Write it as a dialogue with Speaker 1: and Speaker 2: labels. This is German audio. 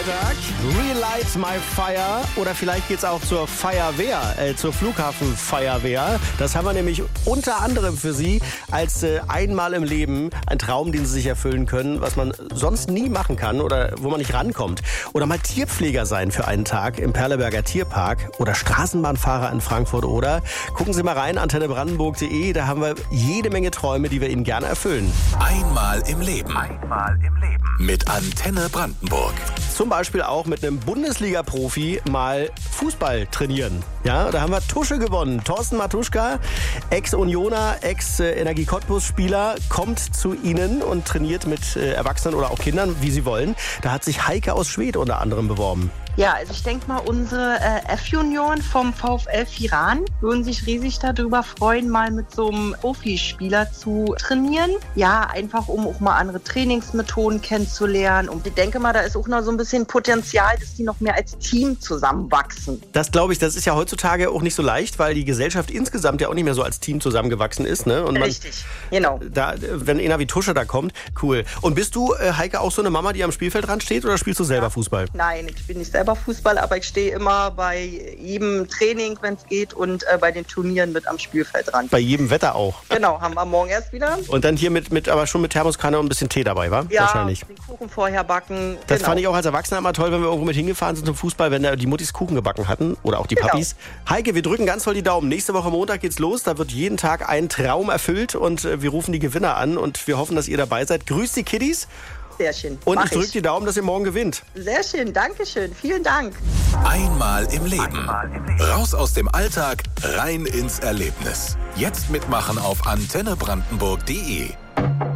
Speaker 1: Freitag. Relight my fire. Oder vielleicht geht's auch zur Feuerwehr, zur Flughafenfeuerwehr. Das haben wir nämlich unter anderem für Sie als einmal im Leben ein Traum, den Sie sich erfüllen können, was man sonst nie machen kann oder wo man nicht rankommt. Oder mal Tierpfleger sein für einen Tag im Perleberger Tierpark oder Straßenbahnfahrer in Frankfurt. Oder gucken Sie mal rein, antennebrandenburg.de. Da haben wir jede Menge Träume, die wir Ihnen gerne erfüllen.
Speaker 2: Einmal im Leben. Mit Antenne Brandenburg.
Speaker 1: Zum Beispiel auch mit einem Bundesliga-Profi mal Fußball trainieren. Ja, da haben wir Tusche gewonnen. Thorsten Matuschka, Ex-Unioner, Ex-Energie-Cottbus-Spieler, kommt zu Ihnen und trainiert mit Erwachsenen oder auch Kindern, wie Sie wollen. Da hat sich Heike aus Schwedt unter anderem beworben.
Speaker 3: Ja, also ich denke mal, unsere F-Junioren vom VfL Viran würden sich riesig darüber freuen, mal mit so einem Profispieler zu trainieren. Ja, einfach um auch mal andere Trainingsmethoden kennenzulernen. Und ich denke mal, da ist auch noch so ein bisschen Potenzial, dass die noch mehr als Team zusammenwachsen.
Speaker 1: Das glaube ich, das ist ja heutzutage auch nicht so leicht, weil die Gesellschaft insgesamt ja auch nicht mehr so als Team zusammengewachsen ist. Ne? Und
Speaker 3: Richtig, genau.
Speaker 1: Wenn einer wie Tusche da kommt, cool. Und bist du, Heike, auch so eine Mama, die am Spielfeldrand steht oder spielst du selber Fußball?
Speaker 3: Nein, ich bin nicht selber Fußball, aber ich stehe immer bei jedem Training, wenn es geht, und bei den Turnieren mit am Spielfeldrand.
Speaker 1: Bei jedem Wetter auch.
Speaker 3: Genau, haben wir morgen erst wieder.
Speaker 1: Und dann hier aber schon mit Thermoskanne und ein bisschen Tee dabei, wa?
Speaker 3: Ja,
Speaker 1: wahrscheinlich.
Speaker 3: Den Kuchen vorher backen.
Speaker 1: Das fand ich auch als Erwachsener immer toll, wenn wir irgendwo mit hingefahren sind zum Fußball, wenn da die Muttis Kuchen gebacken hatten oder auch die Papis. Heike, wir drücken ganz voll die Daumen. Nächste Woche Montag geht's los. Da wird jeden Tag ein Traum erfüllt und wir rufen die Gewinner an und wir hoffen, dass ihr dabei seid. Grüßt die Kiddies.
Speaker 3: Sehr schön.
Speaker 1: Und ich drücke die Daumen, dass ihr morgen gewinnt.
Speaker 3: Sehr schön, danke schön. Vielen Dank.
Speaker 2: Einmal im Leben. Raus aus dem Alltag, rein ins Erlebnis. Jetzt mitmachen auf antennebrandenburg.de.